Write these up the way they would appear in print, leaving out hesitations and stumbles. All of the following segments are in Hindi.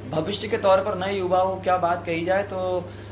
भविष्य के तौर पर नए युवाओं को क्या बात कही जाए तो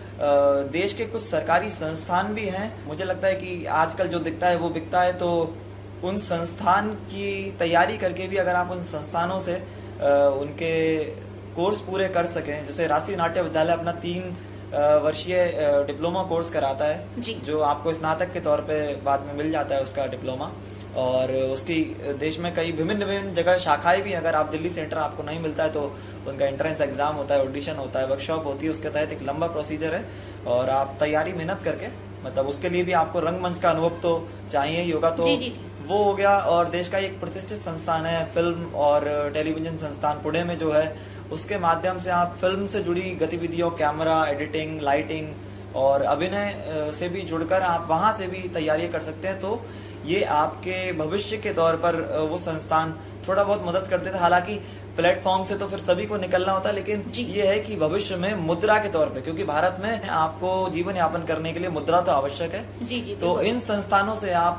देश के कुछ सरकारी संस्थान भी हैं। मुझे लगता है कि आजकल जो दिखता है वो बिकता है, तो उन संस्थान की तैयारी करके भी अगर आप उन संस्थानों से उनके कोर्स पूरे कर सकें, जैसे राष्ट्रीय नाट्य विद्यालय अपना 3 वर्षीय डिप्लोमा कोर्स कराता है जो आपको स्नातक के तौर पे बाद में मिल जाता है उसका डिप्लोमा, और उसकी देश में कई विभिन्न जगह शाखाएं भी, अगर आप दिल्ली सेंटर आपको नहीं मिलता है तो उनका एंट्रेंस एग्जाम होता है, ऑडिशन होता है, वर्कशॉप होती है, उसके तहत एक लंबा प्रोसीजर है और आप तैयारी मेहनत करके, मतलब उसके लिए भी आपको रंगमंच का अनुभव तो चाहिए ही होगा, तो जी। वो हो गया। और देश का एक प्रतिष्ठित संस्थान है फिल्म और टेलीविजन संस्थान पुणे में जो है, उसके माध्यम से आप फिल्म से जुड़ी गतिविधियों, कैमरा, एडिटिंग, लाइटिंग और अभिनय से भी जुड़कर आप वहां से भी तैयारी कर सकते हैं। तो ये आपके भविष्य के तौर पर वो संस्थान थोड़ा बहुत मदद करते थे। हालांकि प्लेटफॉर्म से तो फिर सभी को निकलना होता है, लेकिन ये है कि भविष्य में मुद्रा के तौर पे, क्योंकि भारत में आपको जीवन यापन करने के लिए मुद्रा तो आवश्यक है, जी, तो इन संस्थानों से आप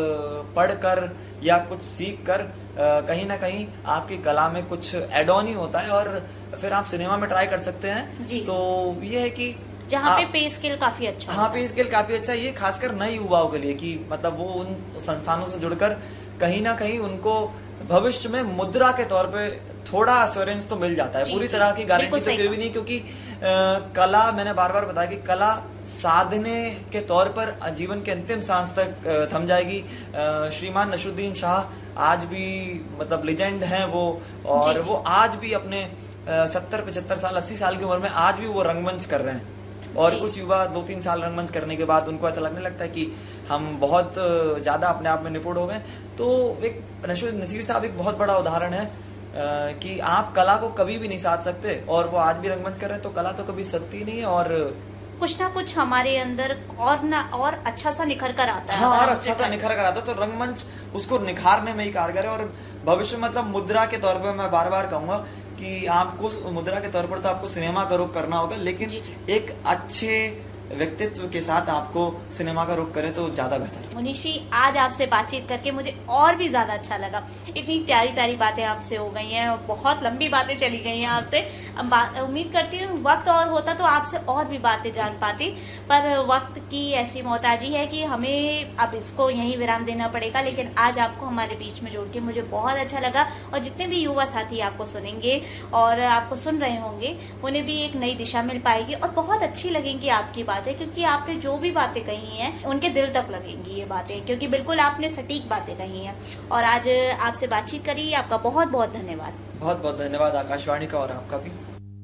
पढ़कर या कुछ सीख कर कहीं ना कहीं आपकी कला में कुछ एड ऑन ही होता है और फिर आप सिनेमा में ट्राई कर सकते हैं। तो ये है कि जहाँ पे स्केल काफी अच्छा, हाँ, पे स्केल काफी अच्छा, ये खासकर नए युवाओं के लिए कि मतलब वो उन संस्थानों से जुड़कर कहीं ना कहीं उनको भविष्य में मुद्रा के तौर पे थोड़ा एश्योरेंस तो मिल जाता है। पूरी तरह की गारंटी तो कोई भी नहीं, क्योंकि कला, मैंने बार बार बताया कि कला साधने के तौर पर जीवन के अंतिम सांस तक थम जाएगी। श्रीमान नसरुद्दीन शाह आज भी मतलब लेजेंड हैं वो, और वो आज भी अपने 70-75 साल, 80 साल की उम्र में आज भी वो रंगमंच कर रहे हैं। और कुछ युवा 2-3 साल रंगमंच करने के बाद उनको ऐसा लगने लगता है कि हम बहुत ज्यादा अपने आप में निपुण हो गए। तो एक नसीर साहब एक बहुत बड़ा उदाहरण है कि आप कला को कभी भी नहीं साध सकते, और वो आज भी रंगमंच कर रहे हैं, तो कला तो कभी सदती नहीं है और कुछ ना कुछ हमारे अंदर और अच्छा सा निखर कर आता है। हाँ, और अच्छा सा निखर कर आता है, तो रंगमंच उसको निखारने में ही कारगर है। और भविष्य मतलब मुद्रा के तौर पर मैं बार बार कहूंगा कि आपको मुद्रा के तौर पर तो आपको सिनेमा का रुख करना होगा, लेकिन एक अच्छे व्यक्तित्व के साथ आपको सिनेमा का रुख करें तो ज्यादा बेहतर। मुनीशी, आज आपसे बातचीत करके मुझे और भी ज्यादा अच्छा लगा। इतनी प्यारी प्यारी बातें आपसे हो गई हैं, बहुत लंबी बातें चली गई हैं आपसे। उम्मीद करती हूँ वक्त और होता तो आपसे और भी बातें जान पाती, पर वक्त की ऐसी मोहताजी है कि हमें अब इसको यहीं विराम देना पड़ेगा। लेकिन आज आपको हमारे बीच में जोड़ के मुझे बहुत अच्छा लगा, और जितने भी युवा साथी आपको सुनेंगे और आपको सुन रहे होंगे, उन्हें भी एक नई दिशा मिल पाएगी और बहुत अच्छी लगेंगी आपकी बातें, क्योंकि आपने जो भी बातें कही हैं उनके दिल तक लगेंगी ये बातें, क्योंकि बिल्कुल आपने सटीक बातें कही हैं। और आज आपसे बातचीत करी, आपका बहुत बहुत धन्यवाद। बहुत बहुत धन्यवाद आकाशवाणी का, और आपका भी।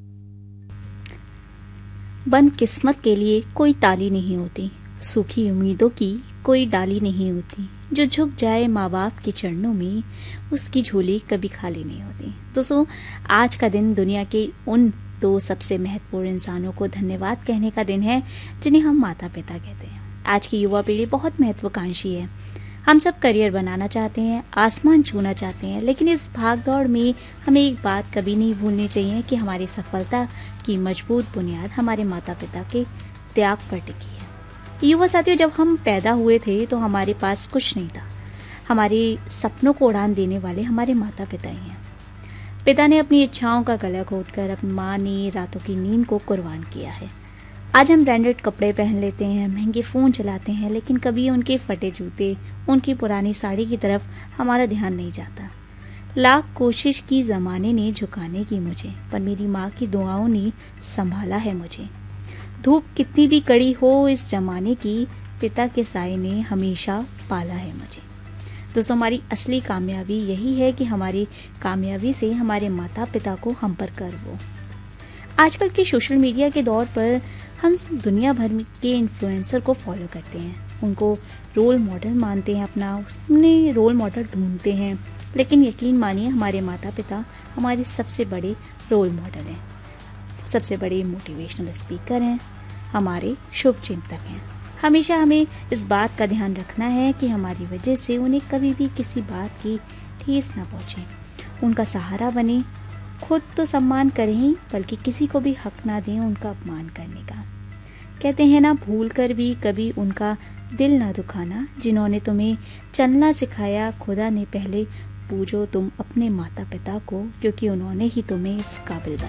बंद किस्मत के लिए कोई ताली नहीं होती, सूखी उम्मीदों की कोई डाली नहीं होती, जो झुक जाए माँ बाप के चरणों में उसकी झोली कभी खाली नहीं होती। दोस्तों, आज का दिन दुनिया के उन 2 सबसे महत्वपूर्ण इंसानों को धन्यवाद कहने का दिन है जिन्हें हम माता पिता कहते हैं। आज की युवा पीढ़ी बहुत महत्वाकांक्षी है। हम सब करियर बनाना चाहते हैं, आसमान छूना चाहते हैं, लेकिन इस भागदौड़ में हमें एक बात कभी नहीं भूलनी चाहिए कि हमारी सफलता की मजबूत बुनियाद हमारे माता पिता के त्याग पर टिकी है। युवा साथियों, जब हम पैदा हुए थे तो हमारे पास कुछ नहीं था। हमारे सपनों को उड़ान देने वाले हमारे माता पिता ही हैं। पिता ने अपनी इच्छाओं का गला घोंटकर अपनी माँ ने रातों की नींद को कुर्बान किया है। आज हम ब्रांडेड कपड़े पहन लेते हैं, महंगे फ़ोन चलाते हैं, लेकिन कभी उनके फटे जूते, उनकी पुरानी साड़ी की तरफ हमारा ध्यान नहीं जाता। लाख कोशिश की ज़माने ने झुकाने की मुझे, पर मेरी माँ की दुआओं ने संभाला है मुझे। धूप कितनी भी कड़ी हो इस ज़माने की, पिता के साए ने हमेशा पाला है मुझे। दोस्तों, हमारी असली कामयाबी यही है कि हमारी कामयाबी से हमारे माता पिता को हम पर गर्व हो। आजकल के सोशल मीडिया के दौर पर हम दुनिया भर के इन्फ्लुएंसर को फॉलो करते हैं, उनको रोल मॉडल मानते हैं, अपना उसमें रोल मॉडल ढूंढते हैं, लेकिन यकीन मानिए हमारे माता पिता हमारे सबसे बड़े रोल मॉडल हैं, सबसे बड़े मोटिवेशनल स्पीकर हैं, हमारे शुभ चिंतक हैं। हमेशा हमें इस बात का ध्यान रखना है कि हमारी वजह से उन्हें कभी भी किसी बात की ठेस ना पहुँचे। उनका सहारा बने, खुद तो सम्मान करें ही, बल्कि किसी को भी हक ना दें उनका अपमान करने का। कहते हैं ना, भूल कर भी कभी उनका दिल ना दुखाना। जिन्होंने तुम्हें चलना सिखाया, खुदा ने पहले पूजो तुम अपने माता पिता को, क्योंकि उन्होंने ही तुम्हें इस काबिल बनाया।